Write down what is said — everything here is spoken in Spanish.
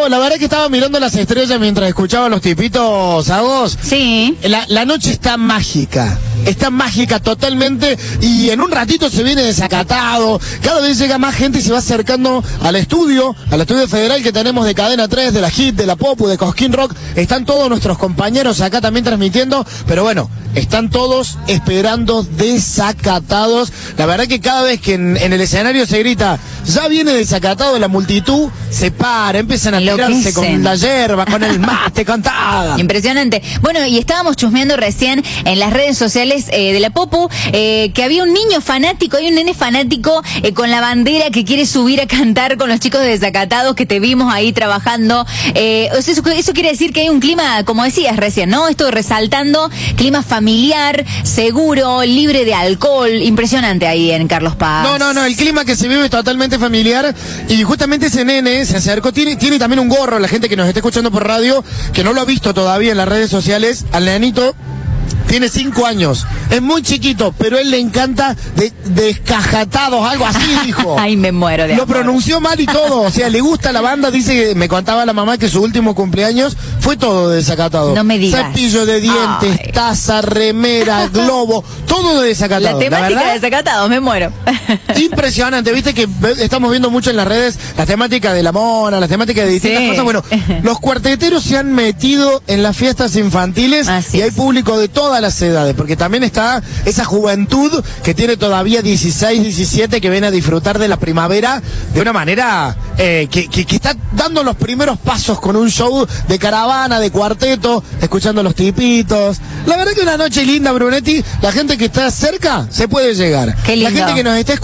la verdad que estaba mirando las estrellas mientras escuchaba los tipitos a vos. Sí. La noche está mágica totalmente, y en un ratito se viene Desacatado. Cada vez llega más gente y se va acercando al estudio federal que tenemos de Cadena 3, de la HIT, de la Popu, de Cosquín Rock. Están todos nuestros compañeros acá también transmitiendo, pero bueno, están todos esperando Desacatados. La verdad que cada vez que en el escenario se grita, ya viene Desacatado, la multitud se para, empiezan a tirarse con la yerba, con el mate, cantada. Impresionante. Bueno, y estábamos chusmeando recién en las redes sociales de la Popu, que había un niño fanático, hay un nene fanático con la bandera que quiere subir a cantar con los chicos de Desacatados, que te vimos ahí trabajando. Eso quiere decir que hay un clima, como decías recién, ¿no? Esto resaltando, clima familiar, seguro, libre de alcohol. Impresionante ahí en Carlos Paz. No, el clima que se vive es totalmente familiar, y justamente ese nene se acercó, tiene también un gorro, la gente que nos está escuchando por radio, que no lo ha visto todavía en las redes sociales, al nenito. Tiene 5 años, es muy chiquito, pero él le encanta Descajatados, algo así dijo. Ay, me muero de Lo amor. pronunció mal y todo, o sea, le gusta la banda, dice, me contaba la mamá que su último cumpleaños fue todo de Desacatado. No me digas. Cepillo de dientes, Ay. Taza, remera, globo, todo de Desacatado. La temática de Desacatados, me muero. Impresionante, viste que estamos viendo mucho en las redes la temática de la mona, la temática de distintas cosas. Bueno, los cuarteteros se han metido en las fiestas infantiles. Así y hay es. público de todas las edades, porque también está esa juventud que tiene todavía 16, 17, que viene a disfrutar de la primavera de una manera que está dando los primeros pasos con un show de caravana, de cuarteto, escuchando los tipitos. La verdad que una noche linda, Brunetti. La gente que está cerca se puede llegar. Qué lindo. La gente que nos está